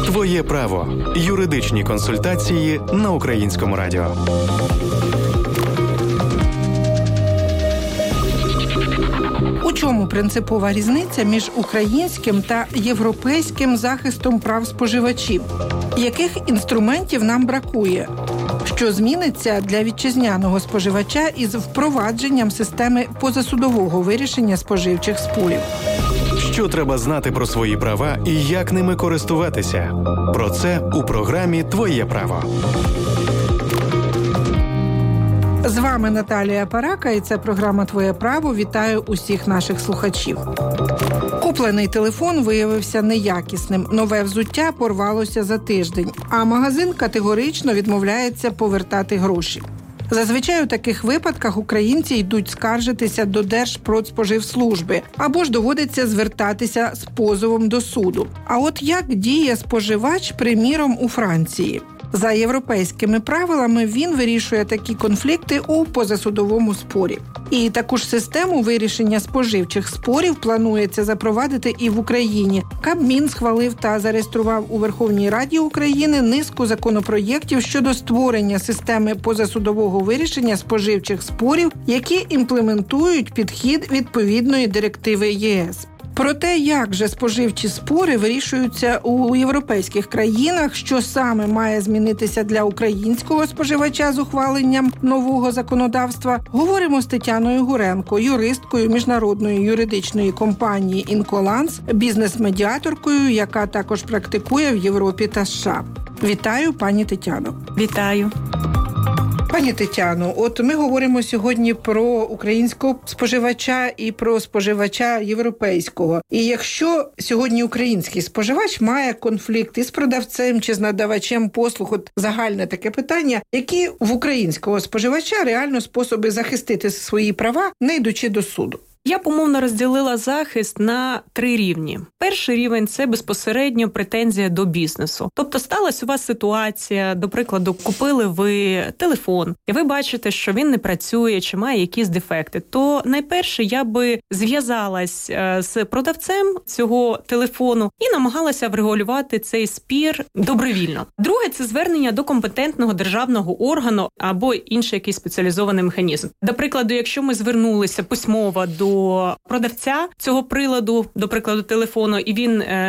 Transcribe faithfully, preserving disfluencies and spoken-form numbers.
Твоє право. Юридичні консультації на Українському радіо. У чому принципова різниця між українським та європейським захистом прав споживачів? Яких інструментів нам бракує? Що зміниться для вітчизняного споживача із впровадженням системи позасудового вирішення споживчих спорів? Що треба знати про свої права і як ними користуватися? Про це у програмі «Твоє право». З вами Наталія Парака, і це програма «Твоє право». Вітаю усіх наших слухачів. Куплений телефон виявився неякісним. Нове взуття порвалося за тиждень, а магазин категорично відмовляється повертати гроші. Зазвичай у таких випадках українці йдуть скаржитися до Держпродспоживслужби або ж доводиться звертатися з позовом до суду. А от як діє споживач, приміром, у Франції? За європейськими правилами він вирішує такі конфлікти у позасудовому спорі. І таку ж систему вирішення споживчих спорів планується запровадити і в Україні. Кабмін схвалив та зареєстрував у Верховній Раді України низку законопроєктів щодо створення системи позасудового вирішення споживчих спорів, які імплементують підхід відповідної директиви ЄС. Про те, як же споживчі спори вирішуються у європейських країнах, що саме має змінитися для українського споживача з ухваленням нового законодавства, говоримо з Тетяною Гуренко, юристкою міжнародної юридичної компанії «Інколанс», бізнес-медіаторкою, яка також практикує в Європі та США. Вітаю, пані Тетяно. Вітаю. Пані Тетяно, от ми говоримо сьогодні про українського споживача і про споживача європейського. І якщо сьогодні український споживач має конфлікт із продавцем чи з надавачем послуг, от загальне таке питання, які в українського споживача реально способи захистити свої права, не йдучи до суду? Я б умовно розділила захист на три рівні. Перший рівень – це безпосередньо претензія до бізнесу. Тобто сталася у вас ситуація, до прикладу, купили ви телефон, і ви бачите, що він не працює чи має якісь дефекти. То найперше я би зв'язалась з продавцем цього телефону і намагалася врегулювати цей спір добровільно. Друге – це звернення до компетентного державного органу або інший якийсь спеціалізований механізм. До прикладу, якщо ми звернулися письмово до продавця цього приладу, до прикладу телефону, і він